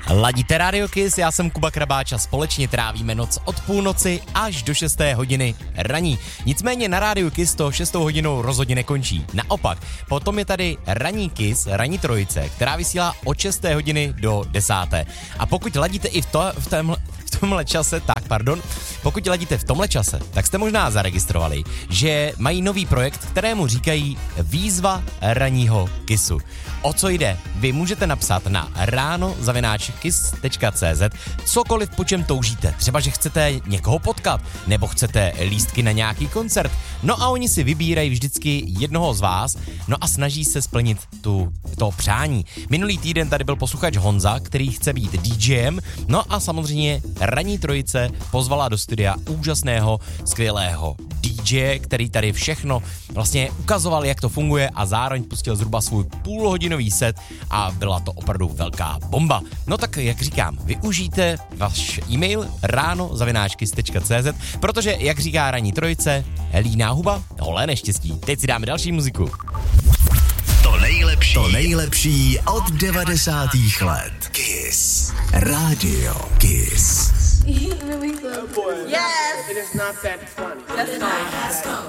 Ladíte Radio Kiss, já jsem Kuba Krabáč a společně trávíme noc od půlnoci až do 6. hodiny raní. Nicméně na Radio Kiss to 6. hodinou rozhodně nekončí. Naopak, potom je tady Ranní Kiss, ranní trojice, která vysílá od 6. hodiny do 10. A pokud ladíte i v tomhle čase, pokud ladíte v tomhle čase, tak jste možná zaregistrovali, že mají nový projekt, kterému říkají Výzva ranního Kissu. O co jde? Vy můžete napsat na rano@kiss.cz cokoliv, po čem toužíte. Třeba, že chcete někoho potkat, nebo chcete lístky na nějaký koncert. No a oni si vybírají vždycky jednoho z vás, no a snaží se splnit to přání. Minulý týden tady byl posluchač Honza, který chce být DJem, no a samozřejmě ranní trojice pozvala do studia úžasného, skvělého DJ, který tady všechno vlastně ukazoval, jak to funguje a zároveň pustil zhruba svůj půlhodinový set a byla to opravdu velká bomba. No tak, jak říkám, využijte váš e-mail rano@kiss.cz, protože, jak říká ranní trojice, líná huba, holé neštěstí. Teď si dáme další muziku. To nejlepší od 90. let. Kiss. Radio Kiss. Yes. It is not that funny. That's fine. Let's go.